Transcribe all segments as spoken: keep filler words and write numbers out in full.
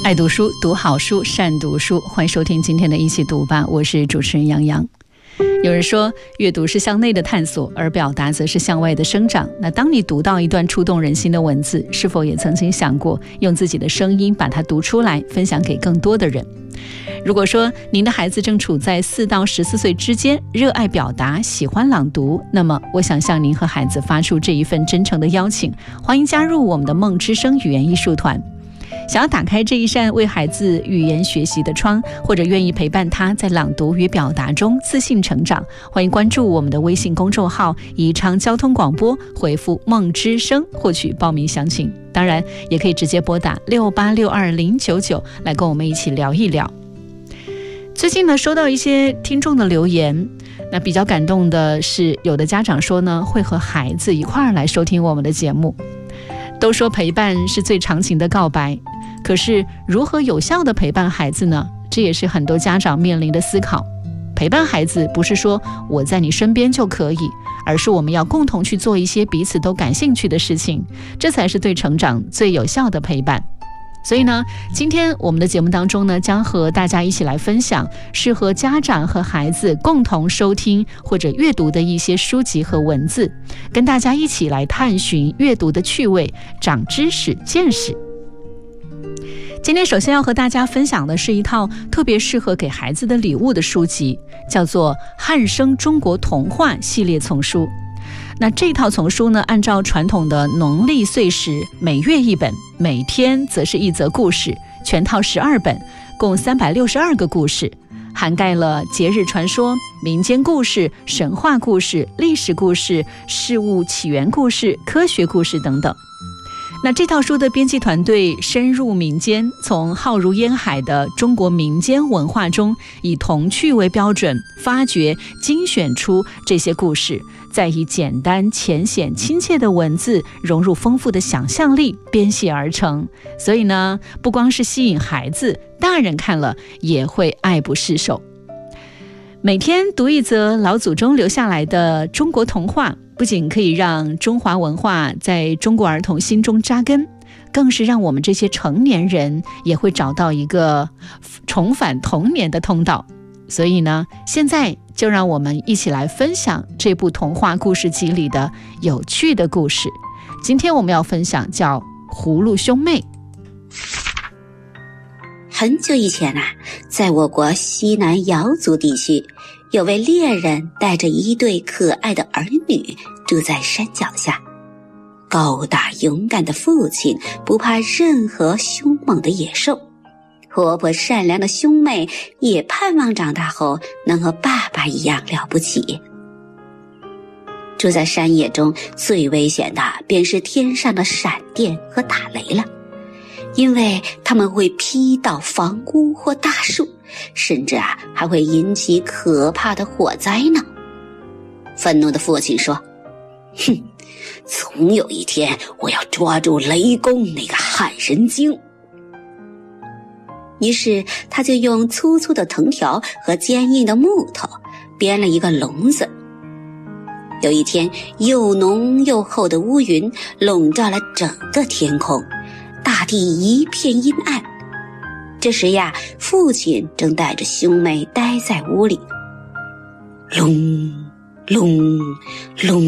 爱读书，读好书，善读书，欢迎收听今天的一起读吧，我是主持人杨洋。有人说，阅读是向内的探索，而表达则是向外的生长。那当你读到一段触动人心的文字，是否也曾经想过用自己的声音把它读出来，分享给更多的人？如果说您的孩子正处在四到十四岁之间，热爱表达，喜欢朗读，那么我想向您和孩子发出这一份真诚的邀请，欢迎加入我们的梦之声语言艺术团。想要打开这一扇为孩子语言学习的窗，或者愿意陪伴他在朗读与表达中自信成长，欢迎关注我们的微信公众号宜昌交通广播，回复梦之声获取报名详情。当然也可以直接拨打六八六二零九九来跟我们一起聊一聊。最近呢，收到一些听众的留言，那比较感动的是，有的家长说呢，会和孩子一块儿来收听我们的节目。都说陪伴是最长情的告白，可是如何有效地陪伴孩子呢？这也是很多家长面临的思考。陪伴孩子不是说我在你身边就可以，而是我们要共同去做一些彼此都感兴趣的事情，这才是对成长最有效的陪伴。所以呢，今天我们的节目当中呢，将和大家一起来分享适合家长和孩子共同收听或者阅读的一些书籍和文字，跟大家一起来探寻阅读的趣味，长知识见识。今天首先要和大家分享的是一套特别适合给孩子的礼物的书籍，叫做《汉生中国童话系列丛书》。那这套丛书呢，按照传统的农历岁时每月一本，每天则是一则故事，全套十二本，共三百六十二个故事，涵盖了节日传说、民间故事、神话故事、历史故事、事物起源故事、科学故事等等。那这套书的编辑团队深入民间，从浩如烟海的中国民间文化中，以童趣为标准，发掘精选出这些故事，再以简单浅显亲切的文字融入丰富的想象力编写而成。所以呢，不光是吸引孩子，大人看了也会爱不释手。每天读一则老祖宗留下来的中国童话，不仅可以让中华文化在中国儿童心中扎根，更是让我们这些成年人也会找到一个重返童年的通道。所以呢，现在就让我们一起来分享这部童话故事集里的有趣的故事。今天我们要分享叫葫芦兄妹。 很久以前啊，在我国西南瑶族地区，有位猎人带着一对可爱的儿女住在山脚下。高大勇敢的父亲不怕任何凶猛的野兽，活泼善良的兄妹也盼望长大后能和爸爸一样了不起。住在山野中最危险的便是天上的闪电和打雷了，因为它们会劈到房屋或大树，甚至啊还会引起可怕的火灾呢。愤怒的父亲说：哼，总有一天我要抓住雷公那个害人精。于是他就用粗粗的藤条和坚硬的木头编了一个笼子。有一天，又浓又厚的乌云笼罩了整个天空，大地一片阴暗。这时呀，父亲正带着兄妹待在屋里。隆隆隆，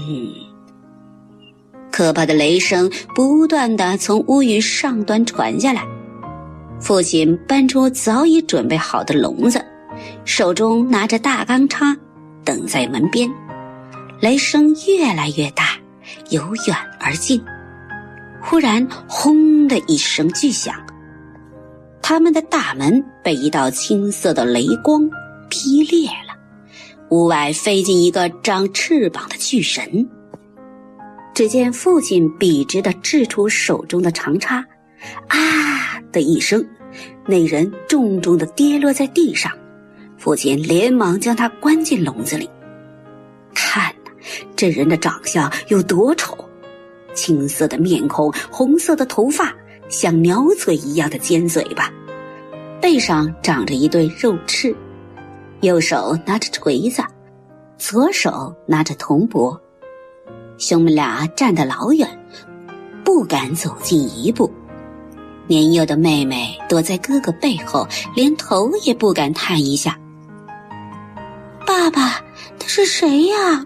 可怕的雷声不断地从乌云上端传下来。父亲搬出早已准备好的笼子，手中拿着大钢叉，等在门边。雷声越来越大，由远而近。忽然轰的一声巨响，他们的大门被一道青色的雷光劈裂了，屋外飞进一个长翅膀的巨人。只见父亲笔直地掷出手中的长叉，啊的一声，那人重重地跌落在地上。父亲连忙将他关进笼子里。看呐，这人的长相有多丑，青色的面孔，红色的头发，像鸟嘴一样的尖嘴巴，背上长着一对肉翅，右手拿着锤子，左手拿着铜钵。兄妹俩站得老远，不敢走近一步。 年幼的妹妹躲在哥哥背后，连头也不敢探一下。爸爸，他是谁呀？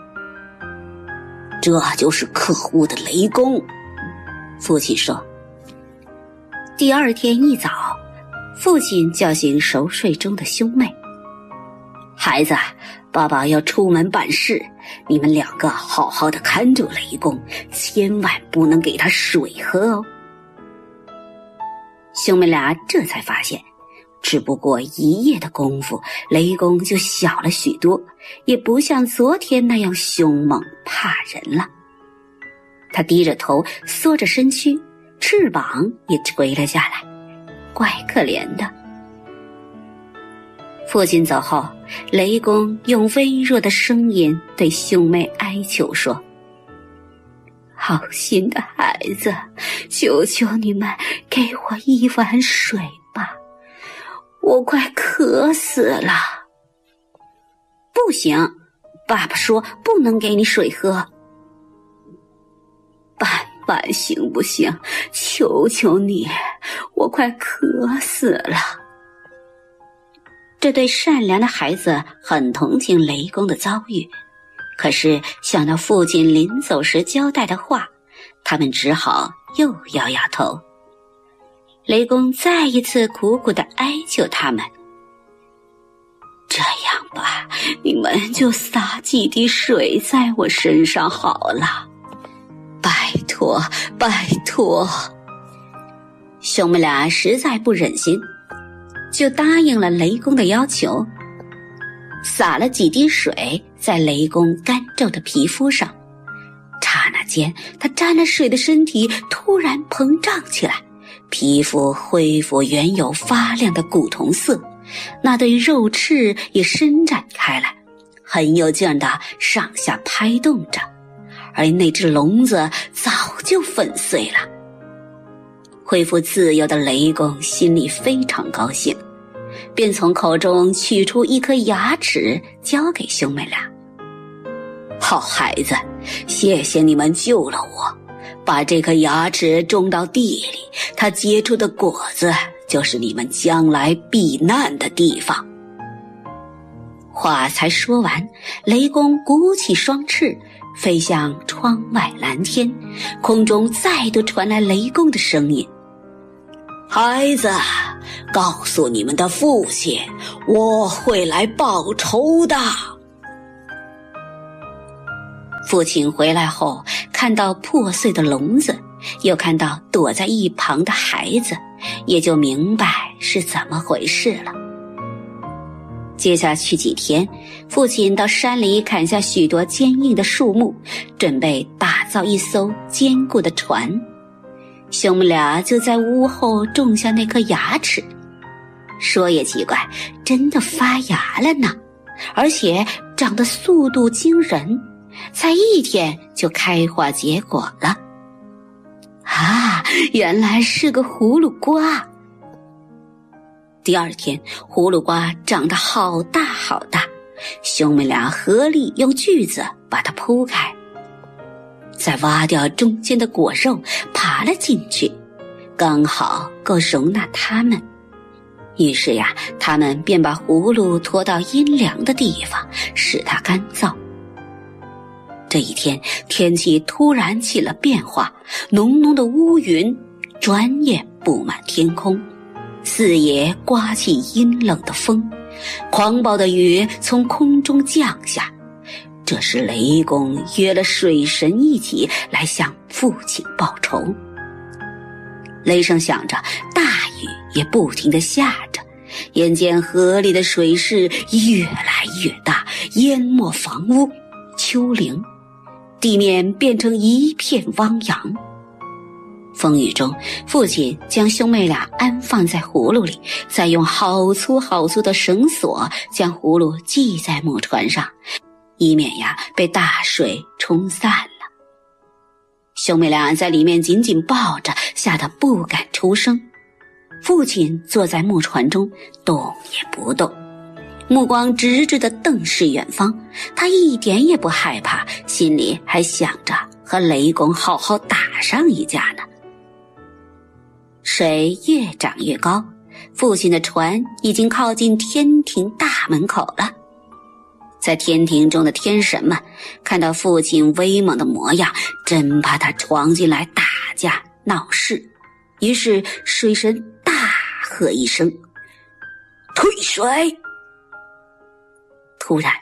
这就是可恶的雷公，父亲说。 第二天一早，父亲叫醒熟睡中的兄妹。 孩子，爸爸要出门办事，你们两个好好的看着雷公，千万不能给他水喝哦。 兄妹俩这才发现，只不过一夜的功夫，雷公就小了许多，也不像昨天那样凶猛怕人了。他低着头，缩着身躯，翅膀也垂了下来，怪可怜的。父亲走后，雷公用微弱的声音对兄妹哀求说：好心的孩子，求求你们给我一碗水吧，我快渴死了。不行，爸爸说不能给你水喝。半碗行不行？求求你，我快渴死了。这对善良的孩子很同情雷公的遭遇，可是想到父亲临走时交代的话，他们只好又摇摇头。雷公再一次苦苦地哀求他们：这样吧，你们就洒几滴水在我身上好了，拜托拜托。兄妹俩实在不忍心，就答应了雷公的要求，洒了几滴水在雷公干皱的皮肤上。刹那间，他沾了水的身体突然膨胀起来，皮肤恢复原有发亮的古铜色，那对肉翅也伸展开来，很有劲地上下拍动着，而那只笼子早就粉碎了。恢复自由的雷公心里非常高兴，便从口中取出一颗牙齿交给兄妹俩。好孩子，谢谢你们救了我，把这颗牙齿种到地里，它结出的果子就是你们将来避难的地方。话才说完，雷公鼓起双翅飞向窗外蓝天，空中再度传来雷公的声音： 孩子，告诉你们的父亲，我会来报仇的。 父亲回来后，看到破碎的笼子，又看到躲在一旁的孩子，也就明白是怎么回事了。接下去几天，父亲到山里砍下许多坚硬的树木，准备打造一艘坚固的船。兄妹俩就在屋后种下那颗牙齿。说也奇怪，真的发芽了呢，而且长得速度惊人，才一天就开花结果了。啊，原来是个葫芦瓜。第二天，葫芦瓜长得好大好大，兄妹俩合力用锯子把它铺开，再挖掉中间的果肉，爬了进去，刚好够容纳它们。于是呀，他们便把葫芦拖到阴凉的地方，使它干燥。这一天，天气突然起了变化，浓浓的乌云转眼布满天空，四野刮起阴冷的风，狂暴的雨从空中降下。这时雷公约了水神一起来向父亲报仇。雷声响着，大雨也不停地下着，眼见河里的水势越来越大，淹没房屋、丘陵，地面变成一片汪洋。风雨中，父亲将兄妹俩安放在葫芦里，再用好粗好粗的绳索将葫芦系在木船上，以免呀被大水冲散了。兄妹俩在里面紧紧抱着，吓得不敢出声。父亲坐在木船中动也不动，目光直直地瞪视远方，他一点也不害怕，心里还想着和雷公好好打上一架呢。 水越涨越高，父亲的船已经靠近天庭大门口了。在天庭中的天神们看到父亲威猛的模样，真怕他闯进来打架闹事，于是水神大喝一声：“退水！”突然